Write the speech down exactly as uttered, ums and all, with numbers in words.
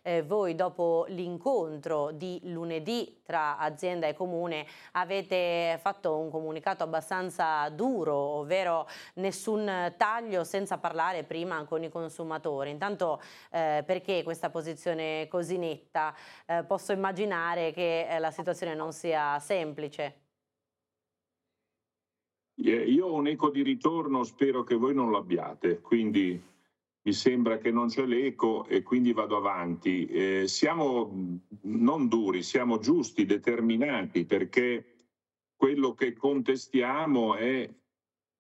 eh, voi dopo l'incontro di lunedì tra azienda e comune avete fatto un comunicato abbastanza duro, ovvero nessun taglio senza parlare prima con i consumatori. Intanto eh, perché questa posizione così netta? Eh, posso immaginare che eh, la situazione non sia semplice. Eh, Io ho un eco di ritorno, spero che voi non l'abbiate, quindi mi sembra che non c'è l'eco e quindi vado avanti. Eh, siamo mh, non duri, siamo giusti, determinati, perché quello che contestiamo è